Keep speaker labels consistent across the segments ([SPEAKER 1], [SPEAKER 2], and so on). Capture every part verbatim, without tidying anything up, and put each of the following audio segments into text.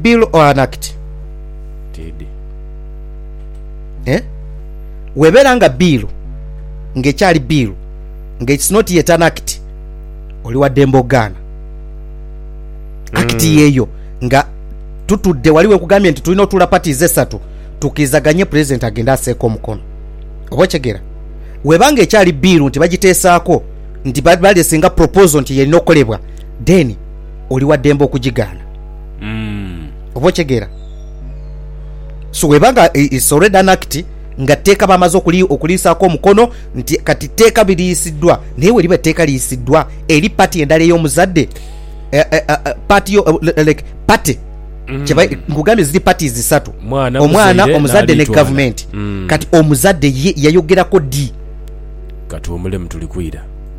[SPEAKER 1] bill or an act?
[SPEAKER 2] Tidi.
[SPEAKER 1] Eh? Weberanga bill ngechali bill nge it's not yet an act oli wa dembo gana act mm. yeyo nga tutudde waliwe kugambye nti tulina otula parties esatu tukizaganye president agenda aseko mukono obochegera webanga ekyali bill nti bagiteesaako nti bali singa proposal nti yelina okolebwa then oli wa dembo okugigana
[SPEAKER 2] mm.
[SPEAKER 1] obochegera so webanga is already an act nga teeka bamaze okuli okulisaako omukono nti kati teeka biriyisiddwa naye we liba teeka liyisiddwa eri pati endala ey'omuzadde eh, eh, eh, pati yo uh, like pati mm. kyeba nkugambye ziri pati zisatu omwana omuzadde ne government mm. kati omuzadde ye yayogerako di
[SPEAKER 2] kati omulemu tulikwira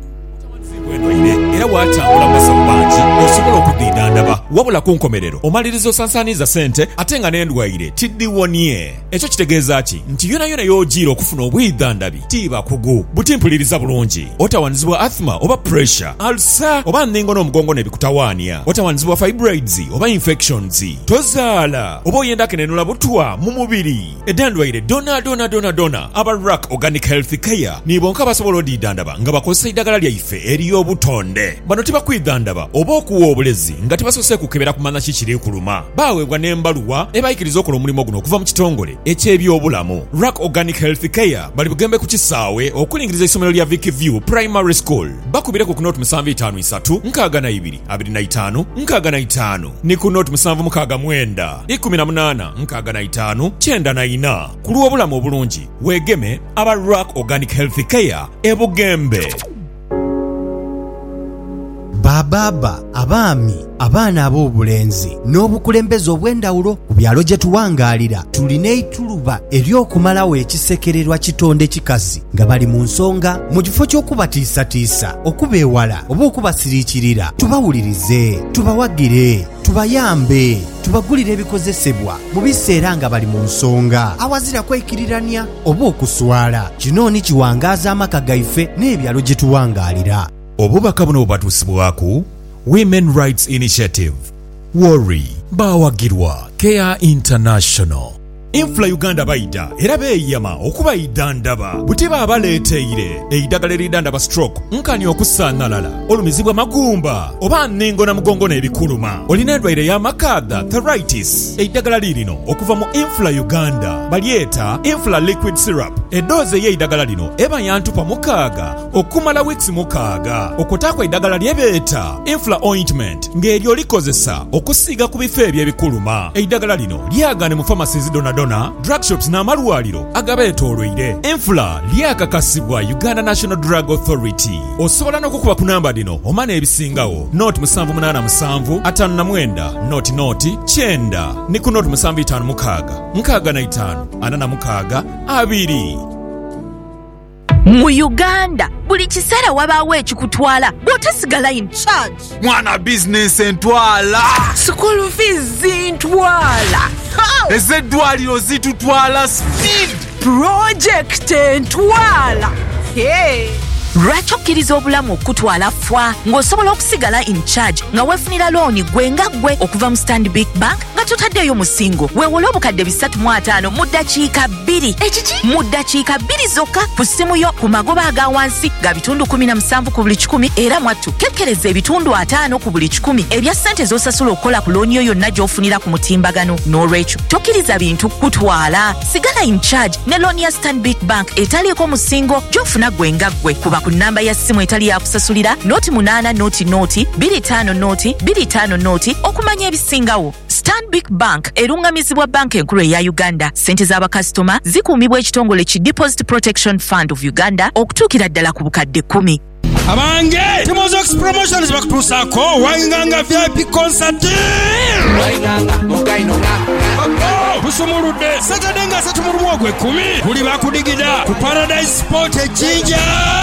[SPEAKER 3] era watambula masabanji osobola okudinda ndaba wabula ku nkomerero omalirizo sansaniza sente ate nga n'endwaire tiddiwonye ekyo kitegeeza ki nti yona yona y'ogiira okufuna obwiddandabi tiiba kugu butimpuliriza bulungi otawanizibwa asthma oba pressure ulcer oba nningo n'omugongo n'ebikutawaanya otawanizibwa fibroids oba infections tozaala oba oyenda kenenula butwa mu mubiri eddandwaire dona dona dona dona aba Rock Organic Health Care nibonka basobola oddiddandaba nga bakozesa eddagala lyaife eriyo obutonde bano tibakwidandaba oba okuwa obulezi nga tibasose kukebera kumanya kikiri kuluma baweebwa n'embaluwa ebayikiriza okola omulimu guno okuva mu kitongole eky'ebyobulamu Rock Organic Health Care bali bugembe ku kisaawe okulingiriza essomero lya Vicky View Primary School bakubire ku note musanvu itaano isatu nkaaga na ibiri abiri na itaano nkaaga na itaano ni ku note musanvu mukaaga mwenda ikumi na munaana nkaaga na itaano kyenda na ina ku lw'obulamu obulungi weegeme aba Rock Organic Health Care ebugembe.
[SPEAKER 4] Bababa, abaami, abaana ab'obulenzi n'obukulembeze obw'endawulo ku byalo gye tuwangaalira tulina eituluba ery'okumalawo ekisekererwa kitonde kikazi nga bali mu nsonga mu kifo ky'okubatiisatiisa okubeewala oba okubasiriikirira tubawulirize tubawagire tubayambe tubagulire ebikozesebwa mu biseera nga bali mu nsonga awazira kwekirirania oba okuswala kino ni kiwangaaza amaka gaife n'ebyalo gye tuwangaalira.
[SPEAKER 3] Obubaka buno bubatuusibwaku Women Rights Initiative, Worry, bawagirwa Care International. Infla Uganda baida era beeyama okubayida ndaba butiba abaleeteire eidagala eridandaba stroke nkani okusaanalala olumizibwa magumba oba nningo na mugongo n'ebikuluma olina endwaire y'amakadha arthritis eidagala lirino okuva mu Infla Uganda balyeta Infla Liquid Syrup eddoozi y'eidagala lino eba yantupa mukaaga okumala weeks mukaaga okutaakwa eidagala lyebeeta Infla Ointment ng'eryo likozesa okusiiga ku bifo eby'ebikuluma eidagala lino lyagane mu pharmacies donadona drug shops n'amalwaliro agabeetoolwire. Infla lyakakasibwa Uganda National Drug Authority. Osobola n'okukuba ku namba dino omana ebisingawo noti musanvu munaana musanvu ataano na mwenda noti noti kyenda ne ku noti musanvu itaano mukaaga nkaaga na itaano ana na mukaaga abiri.
[SPEAKER 5] Mu Uganda buli kiseera wabaawo ekikutwala bw'otasigala in charge.
[SPEAKER 6] Mwana business entwala
[SPEAKER 5] school fees ntwala
[SPEAKER 6] ezeddwaliro zitutwala speed
[SPEAKER 5] project entwala. Hey. Lwaki okkiriza obulamu okutwala fwa ng'osobola okusigala in charge nga weefunira looni gwe nga gwe okuva mu Stanbic Bank nga totaddeyo musingo weewole obukadde bisatu mu ataano mu ddakiika bbiri ekiki mu ddakiika bbiri zokka ku ssimu yo ku magoba aga wansi ga bitundu kumi na musanvu ku buli kikumi era mwattu kekkereza ebitundu ataano ku buli kikumi ebya ssente z'osasula okukola ku looni yo yonna gy'ofunira ku mutimbagano n'olwekyo tokkiriza bintu kutwala sigala in charge ne looni ya Stanbic Bank etaliiko musingo gy'ofuna gwe nga gwe kuba ku namba ya simu etali ya kusasulira noti munaana noti noti bbiri ttaano noti bbiri ttaano noti okumanya ebisingawo. Stanbic Bank erungamizibwa banka enkulu eya Uganda. Sente z'abakasitoma zikuumibwa ekitongole ki Deposit Protection Fund of Uganda okutuukira ddala ku bukadde kkumi.
[SPEAKER 7] Abange Timozox Promotions bakutuusaako Wainganga V I P concert Wainganga mugainonga busumuludde Saturday nga asatu mu lumu ogw'ekkumi kuli bakudigida ku Paradise Sport ejjinja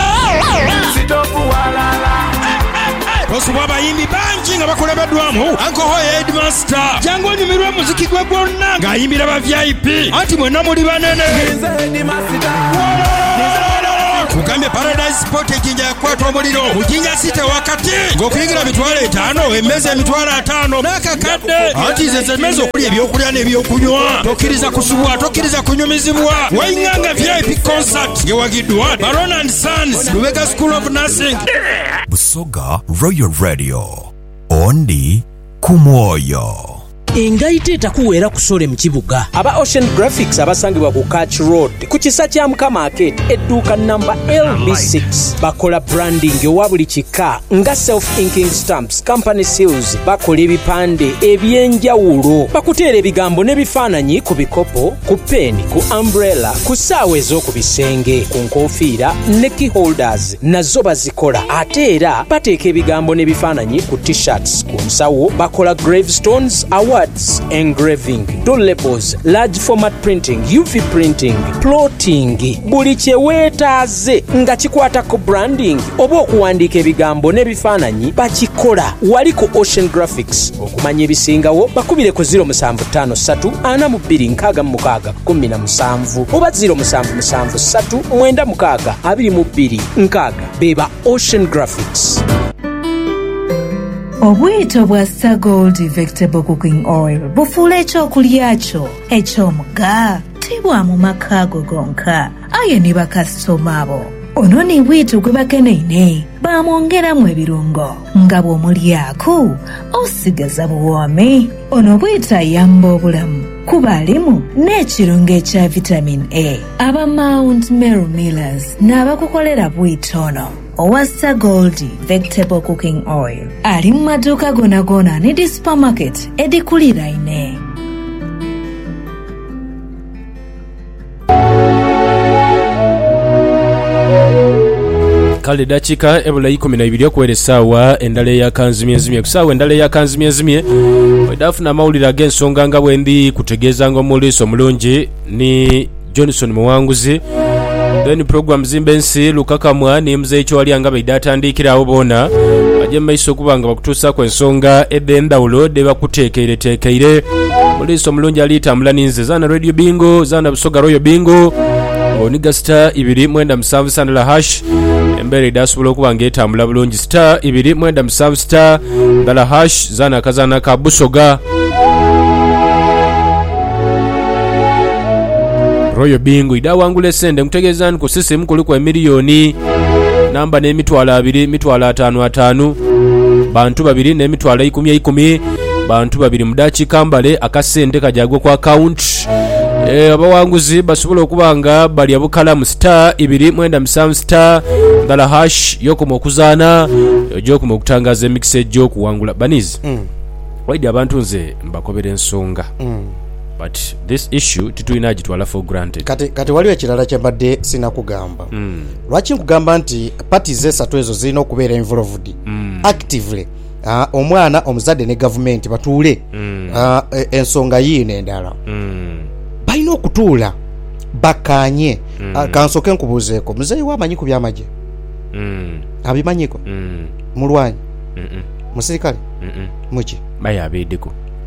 [SPEAKER 7] osubwa abayimbi bangi nga bakulebeddwamu Ankoho Headmaster jangu onyumirwe muziki gwe gwonna ng'ayimbira ba V I P anti mwenna muli banene tugambye Paradise Sport ejjinja yakwata omuliro mu Jinja City wakati ng'okuyingira mitwalo etaano emmeza emitwalo ataano n'akakadde anti ze emmeza okuli ebyokulya n'ebyokunywa tokkiriza kusubwa tokkiriza kunyumizibwa Wainganga V I P concert ngewagiddwa Baron and Sons Lubega School of Nursing
[SPEAKER 8] Busoga Royal Radio Ondi Kumwoyo
[SPEAKER 9] engayite etakuweera kusole mu kibuga aba Ocean Graphics abasangibwa ku Catch Road ku kisa kya Muka Market edduuka namba L B six bakola branding ewa buli kika nga self inking stamps company seals bakola ebipande ebyenjawulo bakuteera ebigambo n'ebifaananyi ku bikopo ku peni ku umbrella ku ssaawa ez'oku bisenge ku nkofiira ne key holders nazo bazikola ate era bateeka ebigambo n'ebifaananyi ku t-shirts ku nsawo bakola gravestones awa engraving, door labels, large format printing, U V printing, plotting, buli kyeweetaaze nga kikwatako branding oba okuwandiika ebigambo n'ebifaananyi bakikola wali ku Ocean Graphics okumanya ebisingawo bakubire ku zero seven five three ana mu bbiri nkaaga mu mukaaga kumi na musanvu oba zero seven seven three nine mukaaga abiri mu bbiri nkaaga beba Ocean Graphics.
[SPEAKER 10] Obwito bwa Star Gold Vegetable Cooking Oil bufuula ekyokulya kyo eky'omuga tibwa mu maka go gonka aye ne bakasitoma abo ono ne bwito gwe bakeneine bamwongeramu ebirungo nga bw'omulyako osigaza buwoome ono bwito ayamba obulamu kuba alimu n'ekirungo ekya vitamin A aba Mount Meru Millers n'abakukolera bwito ono owa Star Gold Vegetable Cooking Oil ali mu maduuka gona gona ne di supermarket edikuliraine.
[SPEAKER 2] kale dakika ebula ikumi na ibiri okuwera essaawa endala eyakanzimye nzimye ku ssaawa endala eyakanzimye nzimye wedafuna amawulire ag'ensonga nga bwendi kutegeezanga omuliiso omulungi ni Johnson Muwanguzi then program zimbensi lukakamwa ni mzeecho wali anga baida atandikirawo bona aje maiso okubanga bakutuusa ku ensonga ed'endawulo de bakuteekeire teekeire muliiso omulungi alitambula ninze Zana Radio Bingo Zana Busoga Royal Bingo ng'oniga star ibiri mwenda musanvu sandala hash embere dasobola okuba ng'etambula bulungi star ibiri mwenda musanvu star ndala hash Zana akazana ka Busoga Royal Bingo ida wangule sende nkutegeeza nku sisi mukuli kwa miliyoni namba n'emitwalo abiri mitwalo ataano ataano bantu babiri n'emitwalo ikumi ikumi bantu babiri mudachi kambale akasende kajagwe kwa account e, abawanguzi basobola okubanga bali abukala mu star ibiri mwenda musanvu star ndala hash yokomo okuzaana yokomo okutangaza emikisa ejjo okuwangula banizi mm. waidi abantu nze mbakobera ensonga mm. but this issue tituina gitwala for granted
[SPEAKER 1] kati kati waliwo ekirala kyembadde sina kugamba mm. lwaki nkugamba nti parties esatu ezo zirina okubeera involved mm. actively uh, omwana omuzadde ne government batuule mm. uh, ensonga yiino endala mm. balina okutuula bakanye mm. uh, kansoke nkubuuzeeko muzeeyi wamanyi ku byamaje mm. abimanyiko mm. mulwanyi mm -mm. musirikale mm -mm. muki
[SPEAKER 2] bayabeddeko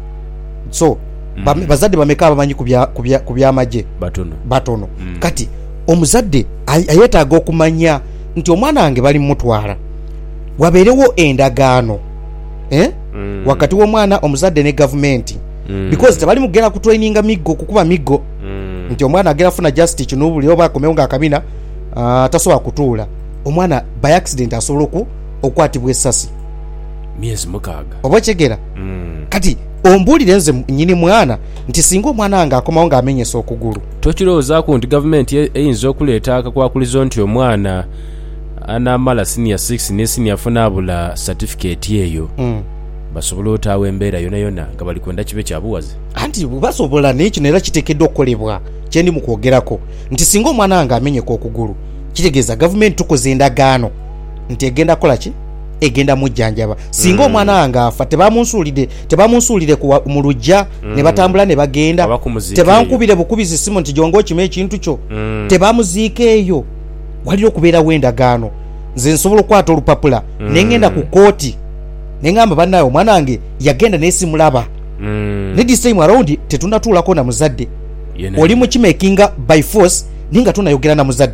[SPEAKER 1] so mm. bazadde bameka abamanyi ku byamaje
[SPEAKER 2] batono
[SPEAKER 1] batono mm. kati omuzadde ayetaaga okumanya nti omwana wange bali mutwala wabeerewo endagaano eh? mm. wakati w'omwana omuzadde ne gavumenti mm. because tebali mugenda kutraininga miggo kukuba miggo mm. nti omwana agenda funa justice n'obuli oba akomewo ng'akabina uh, tasobola kutuula omwana by accident asobola okukwatibwa essasi
[SPEAKER 2] myezi mukaaga
[SPEAKER 1] oba kyegera mm. kati ombulire nze nyini mwana nti singa omwana wange akomawo ng'amenyesa okugulu
[SPEAKER 2] tokirowoozaako nti gavumenti eyinza okuleeta akakwakulizo nti omwana anamala senior six ne senior afuna abula certificate eyo mm. basobola otaawa embeera yona yona nga bali kwenda kibe kyabuwazi
[SPEAKER 1] anti basobola n'ekyo era kiteekeddwa okukolebwa kyendi mu kwogerako nti singa omwana wange amenyeka okugulu kitegeeza gavumenti tukoze endagaano nti egenda kola ki egenda mujjanjaba singa mm. omwana wange afa tebamunsuulire tebamunsuulire mu lujja mm. ne batambula ne bagenda tebankubire bukubizi simu nti jongo kime ekintu kyo mm. tebamuziika eyo walira okubeerawo endagaano nze nsobola okukwata olupapula mm. nengenda ku kooti nengamba bannaye omwana wange yagenda nesimulaba mm. ne this time around tetunatuulako na muzadde oli mu kimakinga by force ninga tunayogera na muzadde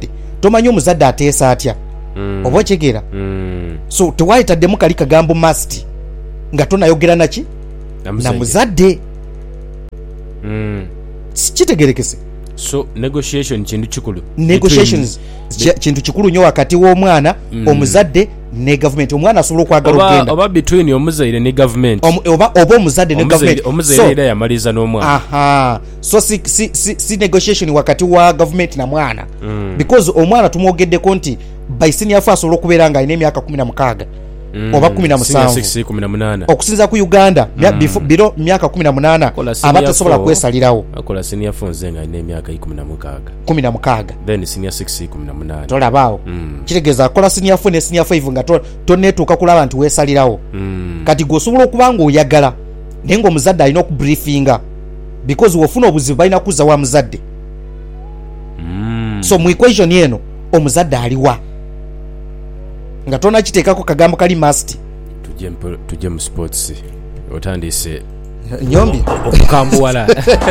[SPEAKER 1] tomanyi omuzadde ateesa atya
[SPEAKER 2] Mm.
[SPEAKER 1] oba okitegeera
[SPEAKER 2] Mm.
[SPEAKER 1] so tewayitaddemu kali kagambo must nga tonayogera naki na muzadde
[SPEAKER 2] Mm.
[SPEAKER 1] kitegerekese
[SPEAKER 2] so negotiation kintu kikulu
[SPEAKER 1] negotiations
[SPEAKER 2] Between-
[SPEAKER 1] kintu kikulu nnyo wakati w'omwana
[SPEAKER 2] Mm.
[SPEAKER 1] omuzadde ne gavumenti omwana asobola okwagala
[SPEAKER 2] oba,
[SPEAKER 1] okugenda
[SPEAKER 2] oba between omuzaire ne government
[SPEAKER 1] Omu- oba oba omuzadde ne
[SPEAKER 2] Omuzaire-
[SPEAKER 1] gavumenti
[SPEAKER 2] omuzaire era yamaliza n'omwana
[SPEAKER 1] aha so si, si, si, si negotiation wakati wa gavumenti na mwana
[SPEAKER 2] Mm.
[SPEAKER 1] because omwana tumwogeddeko nti by senior fo asobola okubeera nga alina emyaka kumi na mukaaga
[SPEAKER 2] Mm.
[SPEAKER 1] oba kumi na musanvu
[SPEAKER 2] Senior six, kumi na munaana
[SPEAKER 1] okusinza ku uganda mm. biro myaka kumi na munaana
[SPEAKER 2] Akola senior
[SPEAKER 1] aba tasobola
[SPEAKER 2] four.
[SPEAKER 1] kwesalirawo
[SPEAKER 2] akola senior four nze nga alina emyaka kumi na mukaaga
[SPEAKER 1] kumi na mukaaga
[SPEAKER 2] then senior six kumi na munaana
[SPEAKER 1] tolabaawo
[SPEAKER 2] Mm.
[SPEAKER 1] kitegeeza akola senior four ne senior five nga to- toneetuuka kulaba nti weesalirawo
[SPEAKER 2] Mm.
[SPEAKER 1] kati gweosobola okuba nga oyagala naye ngaomuzadde alina okubriefinga because wofuna obuzibu balina kuzza wa muzadde
[SPEAKER 2] Mm.
[SPEAKER 1] so mu equation eno omuzadde aliwa nga tonakiteekako kagambo kali must
[SPEAKER 2] tujje mpo- tujje mu sports otandise
[SPEAKER 1] nyombi
[SPEAKER 2] okukambuwala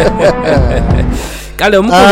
[SPEAKER 2] kale omukulu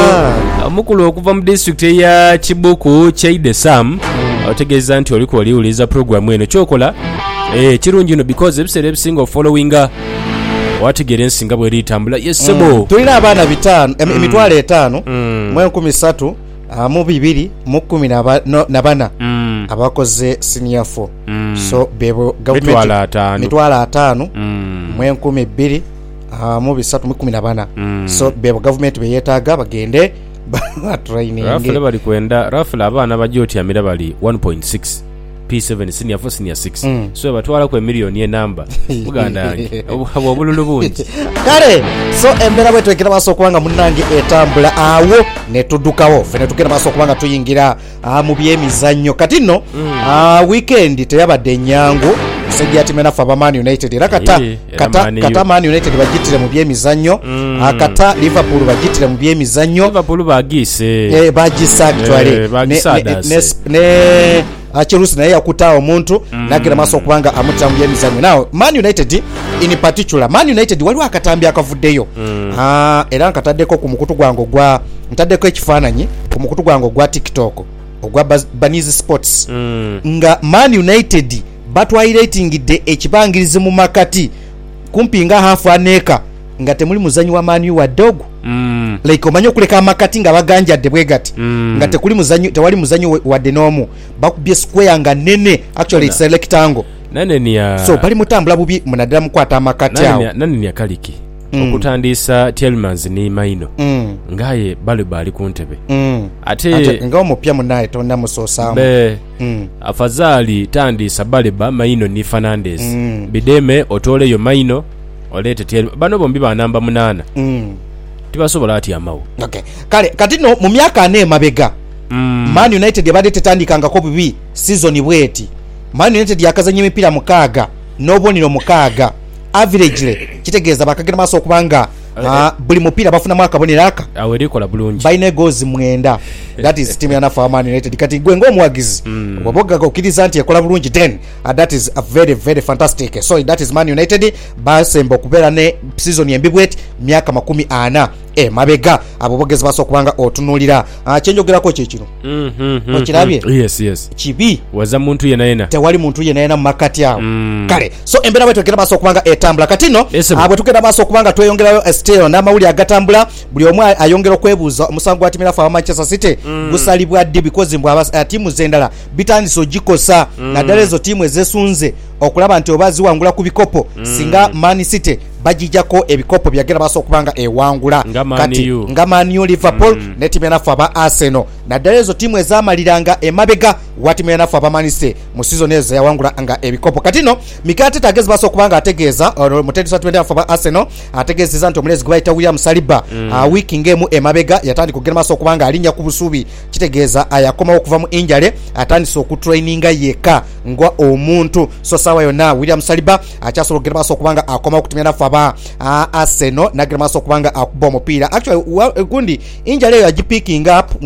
[SPEAKER 2] omukulu okuva mu district eya kibuku kyaide sam otegeeza nti oliko oliwuliza programu eno kyokola eh, kirungi no because ebiseera ebisinga ofollowinga wategeera ensinga bweri itambula yesebo
[SPEAKER 1] Mm. tulina abaana bitaano em-
[SPEAKER 2] Mm.
[SPEAKER 1] emitwalo etaano
[SPEAKER 2] Mm.
[SPEAKER 1] mu enkumi ssatu ah, mu bibiri mu kumi na ba- no- na bana
[SPEAKER 2] Mm.
[SPEAKER 1] abakoze senior four
[SPEAKER 2] Mm.
[SPEAKER 1] so bebo government-
[SPEAKER 2] Mitwalo ataano.
[SPEAKER 1] mitwalo ataano
[SPEAKER 2] Mm.
[SPEAKER 1] mu enkumi bbiri ah, mu bisatu mu kumi na bana
[SPEAKER 2] Mm.
[SPEAKER 1] so bebo gavumenti beyeetaaga bagende
[SPEAKER 2] rafule
[SPEAKER 1] batraining
[SPEAKER 2] bali kwenda rafule abaana bajja otyamira bali one point six P seven senior four senior six
[SPEAKER 1] Mm.
[SPEAKER 2] so batwala ku emiliyoni enamba muganda yange obwa obululu bungi
[SPEAKER 1] kale so embeera bwe twekera maaso okubanga munnange etambula awo netuddukawo ffe netugenda maaso okubanga tuyingira ah, mu byemizannyo kati nno ah, weekend teyabadde enyangu musajja ati menaffe aba Man United era kata
[SPEAKER 2] Ee, era
[SPEAKER 1] kata
[SPEAKER 2] Man U.
[SPEAKER 1] kata Man United bagitire mu byemizannyo ah, kata Liverpool bagitire mu byemizannyo
[SPEAKER 2] Liverpool bagiise
[SPEAKER 1] eh, bagisa actually
[SPEAKER 2] Eh, bagisaadaase.
[SPEAKER 1] ne ne Chelsea naye yakuta omuntu
[SPEAKER 2] Mm.
[SPEAKER 1] nagera maaso okubanga amutira mu byemizannyo now Man United in particular Man United waliwo akatambi akavuddeyo
[SPEAKER 2] Mm.
[SPEAKER 1] ah, era nkataddeko ku mukutu gwange ogwa ntaddeko ekifaananyi ku mukutu gwange ogwa TikTok ogwa Baz- Banizi Sports
[SPEAKER 2] Mm.
[SPEAKER 1] nga Man United batwayiratingidde ekibangirizi mu makati kumpi nga hafu aneeka nga temuli muzanyi wa Man U wadde ogwo
[SPEAKER 2] Mm.
[SPEAKER 1] like omanyi okuleka amakati nga baganjadde bwe gati
[SPEAKER 2] Mm.
[SPEAKER 1] nga tekuli muzanyi tewali muzanyi we- wadde n'omu bakubye square nga nene actually it's a rectangle
[SPEAKER 2] nanenia
[SPEAKER 1] so bali mutambula bubi munaddala mukwata amakati awo
[SPEAKER 2] nanenia nanenia kaliki
[SPEAKER 1] Mm.
[SPEAKER 2] okutandisa Tielemans ne Maino
[SPEAKER 1] Mm.
[SPEAKER 2] ngaye baleba ali ku ntebe
[SPEAKER 1] Mm.
[SPEAKER 2] ate
[SPEAKER 1] Ate nga omupya munaye tonnamusoosamu
[SPEAKER 2] be
[SPEAKER 1] Mm.
[SPEAKER 2] afadhali tandisa baleba Maino ni Fernandes
[SPEAKER 1] Mm.
[SPEAKER 2] bideme otoleyo Maino olete Tielemans bano bombi banamba munana
[SPEAKER 1] Mm.
[SPEAKER 2] tibasobola atyamawo
[SPEAKER 1] okay kale kati no mu myaka ane emabega
[SPEAKER 2] Mm.
[SPEAKER 1] Man United yabadde tetandikangako bubi season bweti Man United yakazanya emipiira mukaaga n'obubonero mukaaga averagely kitegeeza bakagenda maaso okubanga ah, buli mupiira bafunamu akabonero aka
[SPEAKER 2] awo erikola bulungi
[SPEAKER 1] balina egoozi mwenda that is team yanafa wa Man United kati gwe ng'omuwagizi
[SPEAKER 2] Mm.
[SPEAKER 1] wabogaga okkiriza nti ekola bulungi then uh, that is a very very fantastic so that is Man United basemba okubeera ne season embi bweti myaka makumi ana e mabega abo bogezi baso okubanga otunuulira uh, kyenjogerako kyekino
[SPEAKER 2] Mhm,
[SPEAKER 1] okirabye
[SPEAKER 2] mhm. yes yes
[SPEAKER 1] kibi
[SPEAKER 2] waza muntu yena yena
[SPEAKER 1] tewali muntu yena yena mu makati awo
[SPEAKER 2] Mm.
[SPEAKER 1] kale so embeera bwe twegenda maaso okubanga etambula kati no
[SPEAKER 2] Yes, sir.
[SPEAKER 1] ah, bwe tugenda maaso okubanga tweyongerayo estero n'amawulire agatambula buli omu ayongera okwebuuza omusango gwa timirafu aba Manchester City
[SPEAKER 2] Mm.
[SPEAKER 1] gusalibwa ddi because mbw aba- tiimu z'endala bitandise ogikosa naddala ezo tiimu ezesunze okulaba nti oba ziwangula ku bikopo singa Man City bagijjako ebikopo byagenda maaso okubanga ewangula
[SPEAKER 2] Nga Man
[SPEAKER 1] kati
[SPEAKER 2] U.
[SPEAKER 1] nga Man U, Liverpool
[SPEAKER 2] Mm.
[SPEAKER 1] ne tiimu yanafu aba Arsenal naddala ezo tiimu ezamaliranga emabega wa tiimu yanafu aba Man City mu season ezo yawangula nga ebikopo kati no Mikel agezi maaso okubanga ategeeza uh, mutendesi wa tiimu yanafu aba Arsenal ategeezeza nti omulezi gwe bayita William Saliba
[SPEAKER 2] Mm.
[SPEAKER 1] uh, wiiki ng'emu emabega yatandika okugenda maaso okubanga alinnya ku busuubi kitegeeza ayakomawo okuva mu injale atandise okutraininga yekka nga omuntu so saawa yonna William Saliba akyasobola okugenda maaso okubanga akomawo ku tiimu yanafu aba uh, Arsenal nagenda maaso okubanga akuba omupiira actually wa- gundi injale eyo yagipiking up nga bazanya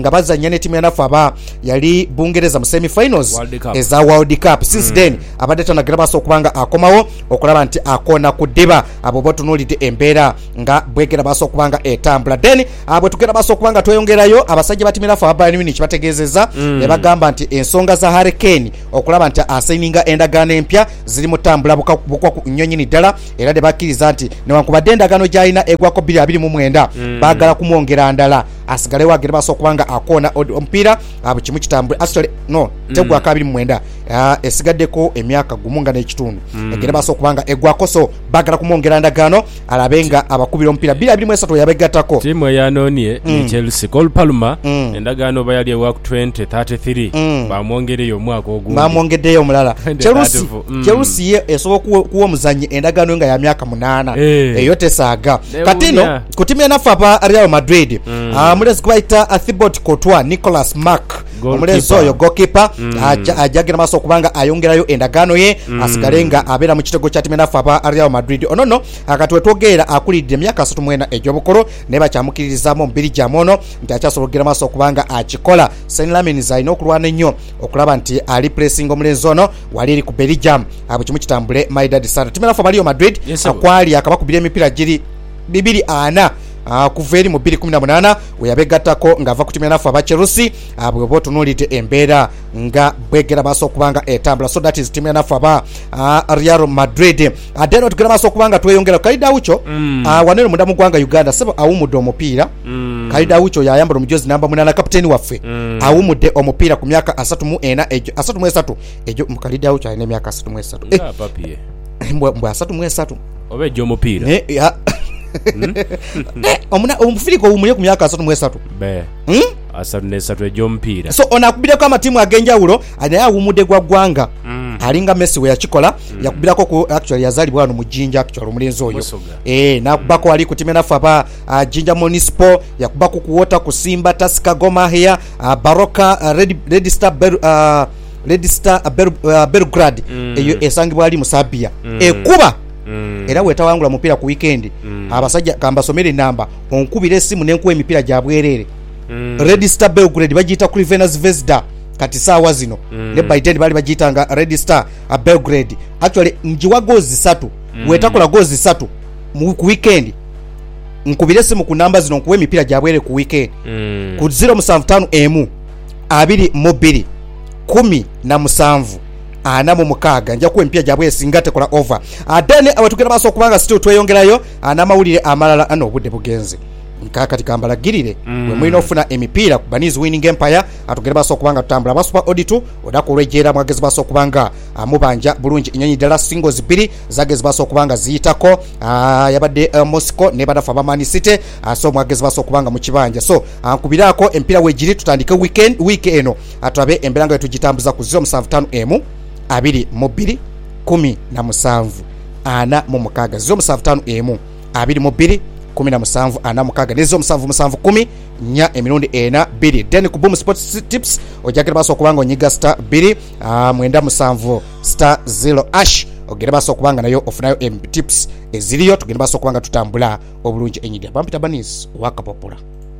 [SPEAKER 1] mwene timu ya Nafaba yali Bungereza mu semi finals eza World Cup since mm. then abadde tanagira baso okubanga akomawo okulaba nti akona kudiba abo botunulite embeera nga bwekera baso okubanga etambula then abo tukera baso okubanga tweyongerayo abasajja ba timu ya Nafaba ni kibategezeza mm. ne bagamba nti ensonga za Hurricane okulaba nti asaininga endagaano empya ziri mutambula bukwa ku nnyonyini ddala era de bakiriza nti newankubadde endagaano gyalina egwako bbiri abiri mu mwenda mm. baagala kumwongera ndala asigale wagere baso okubanga akona omupiira abo kimu kitambule actually no mm. tegwako abiri mu mwenda uh, esigaddeko emyaka gumu nga n'ekitundu mm. egere baso okubanga egwako so baagala kumwongera ndagaano alabenga abakubira omupiira bbiri abiri mu esatu yabegattako
[SPEAKER 2] timu eyanoonye mm. Chelsea Cole Palmer mm. endagaano bayali ewa twenty thirty-three mm. bamwongereyo omwaka ogundi
[SPEAKER 1] bamwongeddeyo omulala Chelsea mm. Chelsea ye esobola kuwa omuzannyi endagaano nga ya myaka munaana hey. eyo tesaaga katino ku timu ya Nafaba Real Madrid mm. uh, mulezi kubayita Thibaut Courtois Nicolas Mark omulezi oyo goalkeeper mm. ajagira maso okubanga ayongerayo endagaano ye mm. asigalenga abeera mu kitego kya timu ya Nafaba Real Madrid onono akatwe togera akulidde emyaka asatu mwenda egy'obukolo ne bakyamukiririzaamu omubiri gyamono nti akyasobogera maso okubanga akikola Saint Lamens alina okulwana ennyo okulaba nti ali pressing omulezi ono wali eri ku Belgium abo kimu kitambule Maidad Sara timu ya Nafaba Real Madrid yes, akwali akabakubira emipira giri bibiri ana Uh, kuva eri mu bbiri kumi na munaana weyabegattako ng'ava ku timu ya Nafaba Chelsea abo bo tunulite embeera nga bwegera baso okubanga etambula so that is timu ya Nafaba uh, Real Madrid adeno tugera baso okubanga tweyongera Kalida Ucho mm. uh, wanene munda mu gwanga Uganda sebo awumudde omupiira mm. Kalida Ucho yayambala omujozi namba munana kapteni waffe mm. awumudde omupiira ku myaka asatu mu ena ejo asatu mu esatu ejo mu Kalida Ucho alina emyaka asatu mu esatu
[SPEAKER 2] eh papiye
[SPEAKER 1] mbwa asatu mu esatu
[SPEAKER 2] oba ejo omupiira
[SPEAKER 1] eh ya hmm? eh omuna omufiriko umulye ku myaka asatu mu esatu
[SPEAKER 2] be
[SPEAKER 1] hmm?
[SPEAKER 2] asatu n'esatu egy'omupiira
[SPEAKER 1] so onakubireko amatimu ag'enjawulo anaye awumudde gwa ggwanga mm. alinga Messi we yakikola mm. yakubirako ku actually yazalibwa wano mu Jinja actually omulenzi oyo eh nakubako mm. ali ku timu ya Nafaba uh, Jinja Municipal yakubako kuwota ku Simba Tasika Goma here uh, Baroka uh, Red Red Star Ber, uh, Red Star uh, Ber, uh, Belgrade mm. eyo esangibwa ali mu Serbia mm. ekuba Mm. era wetawangula mupira ku weekend mm. abasajja kambasomere namba onkubira esimu nenkuwa emipira gya bwerere mm. Red Star Belgrade bagiyita Crvena Zvezda kati saawa zino mm. ne by ten bali bagiyitanga Red Star uh, Belgrade actually njiwa gozi satu mm. wetakola gozi satu mu ku weekend nkubira esimu ku namba zino nkuwa emipira gya bwerere ku weekend mm. ku zero seven five emu abiri mobili kumi na musanvu ana mu mukaga nja ku empya jabwe singate kola over adene abatukira baso okubanga still tweyongerayo ana mawulire amalala ano obudde bugenze nkaka tikambala girire mm. we mwino ofuna emipira ku Baniz Winning Empire atugere baso okubanga tutambula basupa auditu odako rejera mwagezi baso okubanga amubanja bulungi inyonyi dala singles biri zagezi baso okubanga ziyitako yabadde uh, Moscow ne badafa ba Man City uh, so mwagezi baso okubanga mu kibanja so ankubirako uh, empira wejiri tutandike weekend week eno atwabe emberanga tujitambuza ku zero seven five emu abiri mobili kumi na musanvu ana mu mukaga zero seven five emu abiri mobili kumi na musanvu ana mukaga nezo musanvu musanvu kumi nya emirundi ena biri then ku Boom Sports Tips ojagira baso okubanga onyiga star biri uh, mwenda musanvu star zero ash ogere baso okubanga nayo ofunayo em tips eziriyo tugenda baso okubanga tutambula obulungi enyidi Bampita Baniz wakapopula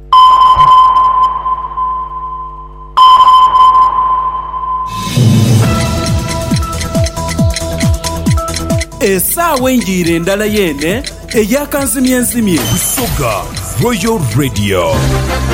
[SPEAKER 6] esaawa enjiire endala yene eyakanzimye enzimye
[SPEAKER 8] Busoga Royal Radio.